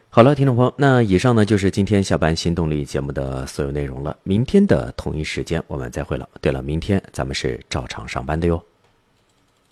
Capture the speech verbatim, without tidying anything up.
好了，听众朋友，那以上呢就是今天下班新动力节目的所有内容了。明天的同一时间我们再会了。对了，明天咱们是照常上班的哟。